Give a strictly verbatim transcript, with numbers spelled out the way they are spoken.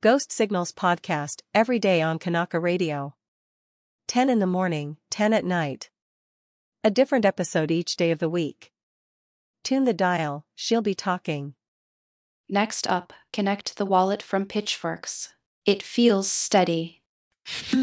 Ghost Signals podcast every day on Kanaka Radio. ten in the morning, ten at night. A different episode each day of the week. Tune the dial, she'll be talking. Next up, connect the wallet from Pitchforks. It feels steady.